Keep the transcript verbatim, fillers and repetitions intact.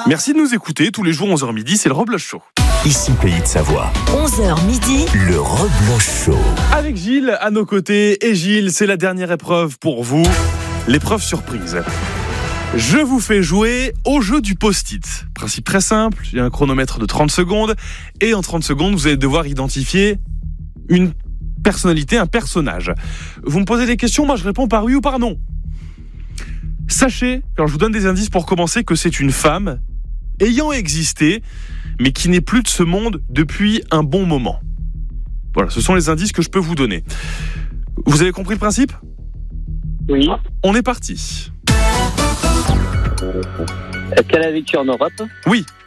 Merci de nous écouter. Tous les jours, onze heures midi, c'est le Rebloche Show. Ici Pays de Savoie. onze heures midi. Le Rebloche Show. Avec Gilles à nos côtés. Et Gilles, c'est la dernière épreuve pour vous. L'épreuve surprise. Je vous fais jouer au jeu du post-it. Principe très simple. Il y a un chronomètre de trente secondes. Et en trente secondes, vous allez devoir identifier une personnalité, un personnage. Vous me posez des questions, moi je réponds par oui ou par non. Sachez, alors je vous donne des indices pour commencer, que c'est une femme ayant existé, mais qui n'est plus de ce monde depuis un bon moment. Voilà, ce sont les indices que je peux vous donner. Vous avez compris le principe ? Oui. On est parti. Est-ce qu'elle a vécu en Europe ? Oui,